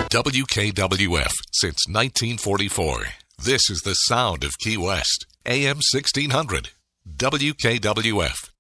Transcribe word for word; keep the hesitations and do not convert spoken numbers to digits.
W K W F since nineteen forty-four. This is the sound of Key West. A M sixteen hundred. W K W F.